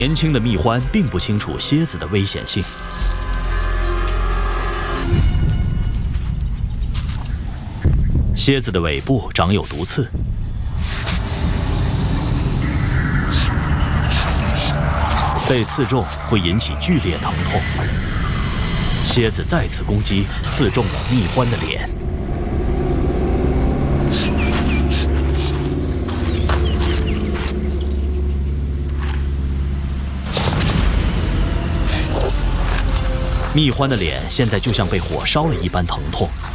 年轻的蜜獾并不清楚蝎子的危险性。蝎子的尾部长有毒刺，被刺中会引起剧烈疼痛。蝎子再次攻击，刺中了蜜獾的脸。蜜獾的脸现在就像被火烧了一般疼痛。